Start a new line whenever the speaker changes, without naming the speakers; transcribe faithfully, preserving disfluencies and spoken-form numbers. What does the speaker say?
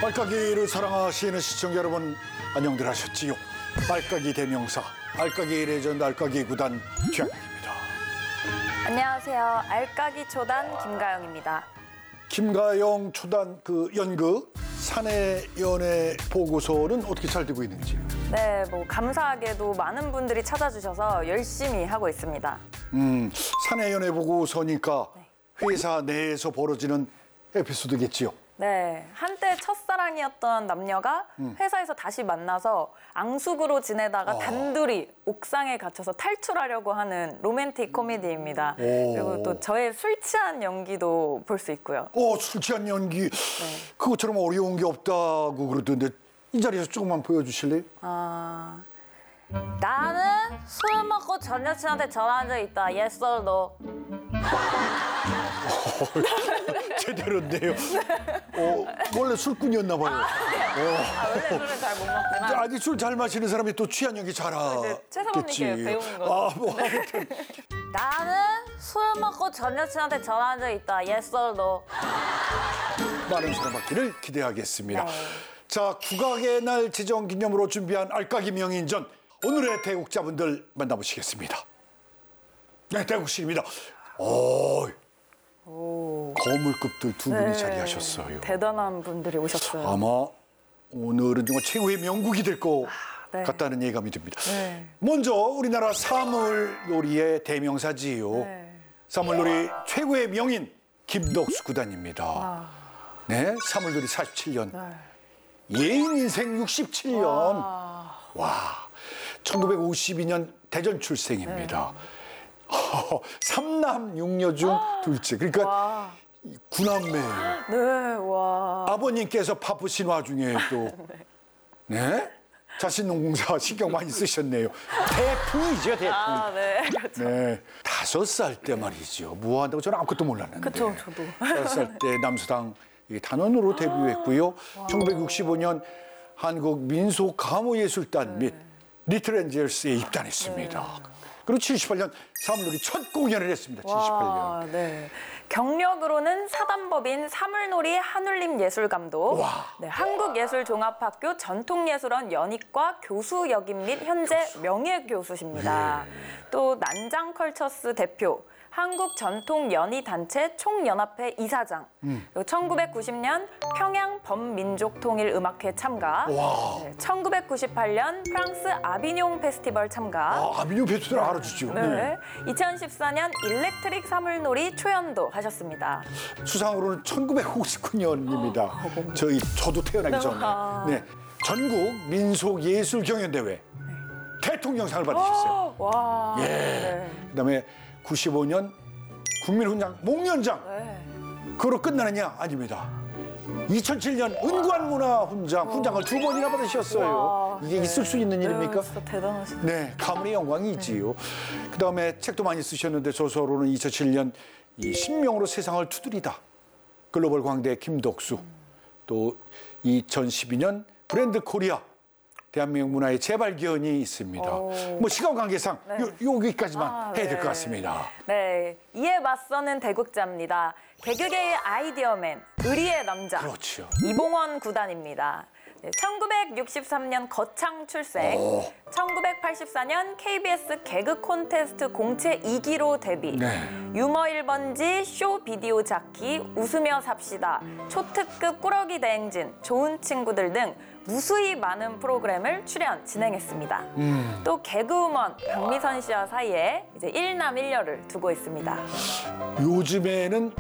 알까기를 사랑하시는 시청자 여러분, 안녕들 하셨지요? 알까기 대명사, 알까기 레전드 알까기 구단 최양락입니다.
안녕하세요. 알까기 초단 김가영입니다.
김가영 초단 그 연극 사내 연애 보고서는 어떻게 잘 되고 있는지?
네, 뭐 감사하게도 많은 분들이 찾아주셔서 열심히 하고 있습니다.
음, 사내 연애 보고서니까 회사 내에서 벌어지는 에피소드겠지요?
네, 한때 첫사랑이었던 남녀가 회사에서 다시 만나서 앙숙으로 지내다가
어.
단둘이 옥상에 갇혀서 탈출하려고 하는 로맨틱 코미디입니다.
오.
그리고 또 저의 술 취한 연기도 볼 수 있고요.
어, 술 취한 연기. 그것처럼 어려운 게 없다고 그러던데 이 자리에서 조금만 보여주실래요?
아, 나는 술 먹고 전 여친한테 전화한 적 있다. Yes or no?
제대로인데요. 어, 원래 술꾼이었나 봐요.
아, 원래 술을 잘 못 먹지만
아니 술 잘 마시는 사람이 또 취한 연기 잘하겠지.
최사모님께 배우는 거죠.
아, 뭐 아무튼
나는 술 먹고 전 여친한테 전화한 적 있다. Yes or no?
많은 사랑 받기를 기대하겠습니다.
네.
자, 국악의 날 지정 기념으로 준비한 알까기 명인전, 오늘의 대국자분들 만나보시겠습니다. 네, 대국씨입니다. 오,
오,
거물급들 두 분이
네.
자리하셨어요.
대단한 분들이 오셨어요.
아마 오늘은 정말 최고의 명곡이 될 것
네.
같다는 예감이 듭니다.
네.
먼저 우리나라 사물놀이의 대명사지요.
네.
사물놀이 최고의 명인 김덕수 구단입니다.
아,
네, 사물놀이 사십칠 년,
네.
예인 인생 육십칠 년.
아,
와, 천구백오십이 년 대전 출생입니다. 삼남 육녀 중 둘째. 그러니까
와,
구남매예요.
네, 와.
아버님께서 바쁘신 와중에 또 네? 자신 농공사 신경 많이 쓰셨네요. 태풍이죠, 태풍.
아, 네, 그렇죠.
네, 다섯 살 때 말이죠. 뭐 한다고 저는 아무것도 몰랐는데.
그쵸, 저도.
다섯 살 때 남수당 단원으로 데뷔했고요. 천구백육십오 년 한국 민속가무예술단 및 리틀 엔젤스에 입단했습니다. 그리고 칠십팔 년 사물놀이 첫 공연을 했습니다. 칠십팔 년.
와, 네. 경력으로는 사단법인 사물놀이 한울림 예술감독,
와.
네, 한국예술종합학교 전통예술원 연희과 교수 역임 및 현재 명예교수십니다.
네.
또 난장컬처스 대표, 한국전통연희단체 총연합회 이사장,
음.
그리고 천구백구십 년 평양 범민족통일음악회 참가,
와.
네, 천구백구십팔 년 프랑스 아비뇽 페스티벌 참가,
아, 아미뇽 페스티벌 알아주죠.
네. 이천십사 년 일렉트릭 사물놀이 초연도 하셨습니다.
수상으로는 천구백오십구 년입니다. 저희 저도 태어나기 전에.
아.
네. 전국 민속예술경연대회 대통령상을 받으셨어요.
와.
예.
네.
그다음에 구십오 년 국민훈장 목련장.
네.
그로 끝나느냐? 아닙니다. 이천칠 년 은관문화훈장 훈장을 두 번이나 받으셨어요.
와,
이게
네.
있을 수 있는 일입니까?
네, 진짜 대단하시다.
네, 가문의 영광이지요. 그다음에 책도 많이 쓰셨는데 저서로는 이천칠 년 이 신명으로 세상을 두드리다 글로벌 광대 김덕수, 또 이천십이 년 브랜드 코리아 대한민국 문화의 재발견이 있습니다.
오.
뭐 시간 관계상
네.
요, 여기까지만
아,
해야 될 것
네.
같습니다.
네, 이에 맞서는 대국자입니다. 개그계의 아이디어맨, 의리의 남자,
그렇죠.
이봉원 구단입니다. 네, 천구백육십삼 년 거창 출생,
오.
천구백팔십사 년 케이비에스 개그 콘테스트 공채 이 기로 데뷔,
네.
유머 일 번지, 쇼 비디오 자키, 웃으며 삽시다, 초특급 꾸러기 대행진, 좋은 친구들 등 무수히 많은 프로그램을 출연, 진행했습니다.
음.
또 개그우먼 박미선 씨와 사이에 이제 일남 일녀를 두고 있습니다.
요즘에는